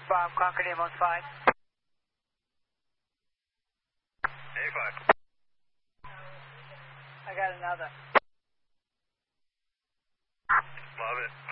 Bomb, Concord Amos 5. A5. I got another. Love it.